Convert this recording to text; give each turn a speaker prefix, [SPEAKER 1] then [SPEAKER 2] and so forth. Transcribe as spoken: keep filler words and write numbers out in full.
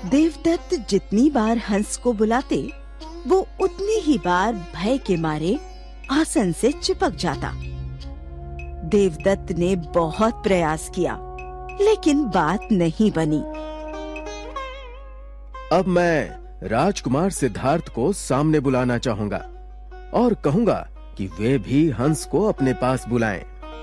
[SPEAKER 1] देवदत्त जितनी बार हंस को बुलाते, वो उतनी ही बार भय के मारे आसन से चिपक जाता। देवदत्त ने बहुत प्रयास किया, लेकिन बात नहीं बनी।
[SPEAKER 2] अब मैं राजकुमार सिद्धार्थ को सामने बुलाना चाहूंगा और कहूंगा कि वे भी हंस को अपने पास बुलाएं।